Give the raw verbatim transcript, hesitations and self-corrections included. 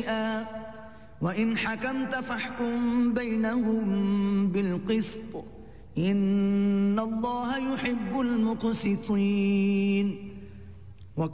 شيئا وإن حكمت فاحكم بينهم بالقسط إن الله يحب المقسطين